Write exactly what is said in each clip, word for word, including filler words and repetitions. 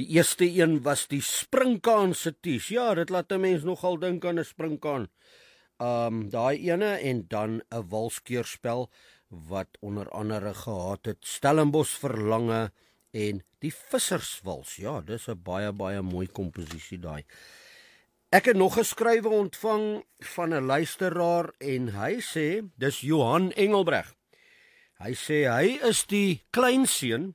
Die eerste een was die springkaan se ties. Ja, dit laat 'n mens nogal dink aan 'n springkaan. Um, daai ene en dan 'n walskeurspel wat onder andere gehad het Stellenbosch Verlange en die Visserswals. Ja, dis 'n baie baie mooi komposisie daai. Ek het nog 'n skrywe ontvang van 'n luisteraar en hy sê, dis Johan Engelbreg. Hy sê hy is die kleinseun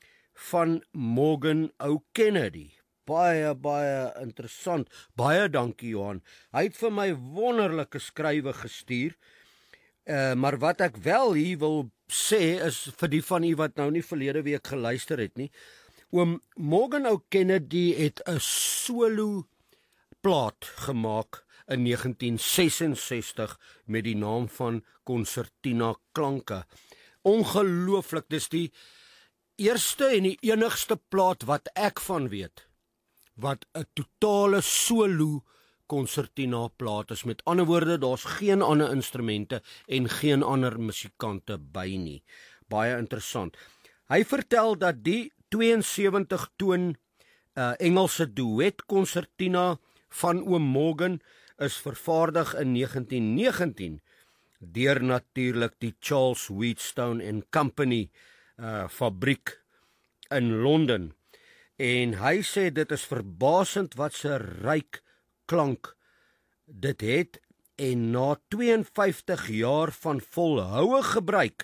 van Morgan O. Kennedy. Baie, baie interessant. Baie dankie, Johan. Hy het vir my wonderlike skrywe gestuur. Uh, maar wat ek wel hier wil sê is vir die van u wat nou nie verlede week geluister het nie. Oom Morgan O. Kennedy het 'n solo plaat gemaak in negentien sesensestig met die naam van Concertina Klanke. Ongelooflik, dis die eerste en die enigste plaat wat ek van weet wat 'n totale solo concertina plaat is. Met ander woorde, daar's geen ander instrumente en geen ander musikante by nie. Baie interessant. Hy vertel dat die tweeënsewentig toon uh, Engelse duet concertina van oom Morgan is vervaardig in negentien negentien deur natuurlik die Charles Wheatstone and Company uh, fabriek in Londen. En hy sê dit is verbasend wat se ryk klank dit het en na twee en vyftig jaar van volhoue gebruik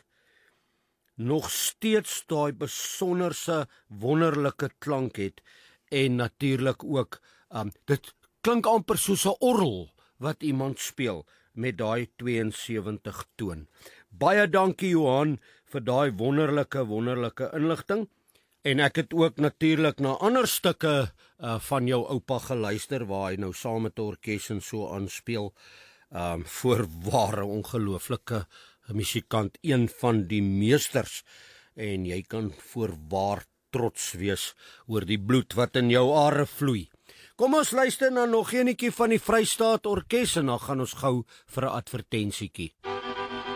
nog steeds daai besonderse wonderlike klank het en natuurlik ook um, dit klink amper soos 'n orgel wat iemand speel met daai tweeënsewentig toon. Baie dankie Johan vir daai wonderlike wonderlike inligting. En ek het ook natuurlik na ander stukke uh, van jou oupa geluister waar hy nou saam met 'n orkes en so aanspeel. Um, voorware ongelooflike musikant, een van die meesters. En jy kan voorwaar trots wees oor die bloed wat in jou are vloei. Kom ons luister na nog eenetjie van die Vrystaat Orkes en dan gaan ons gou vir 'n advertensietjie.